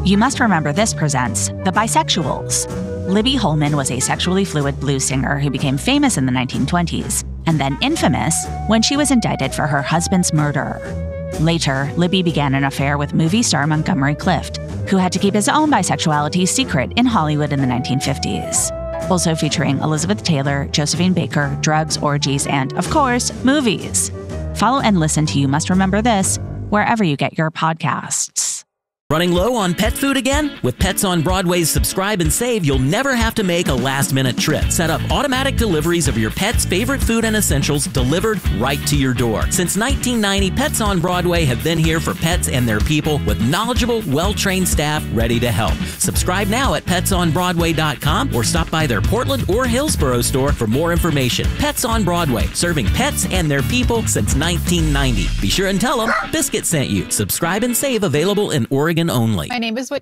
You Must Remember This presents The Bisexuals. Libby Holman was a sexually fluid blues singer who became famous in the 1920s, and then infamous when she was indicted for her husband's murder. Later, Libby began an affair with movie star Montgomery Clift, who had to keep his own bisexuality secret in Hollywood in the 1950s. Also featuring Elizabeth Taylor, Josephine Baker, drugs, orgies, and, of course, movies. Follow and listen to You Must Remember This wherever you get your podcasts. Running low on pet food again? With Pets on Broadway's Subscribe and Save, you'll never have to make a last-minute trip. Set up automatic deliveries of your pet's favorite food and essentials delivered right to your door. Since 1990, Pets on Broadway have been here for pets and their people with knowledgeable, well-trained staff ready to help. Subscribe now at PetsOnBroadway.com or stop by their Portland or Hillsborough store for more information. Pets on Broadway, serving pets and their people since 1990. Be sure and tell them Biscuit sent you. Subscribe and Save available in Oregon only. My name is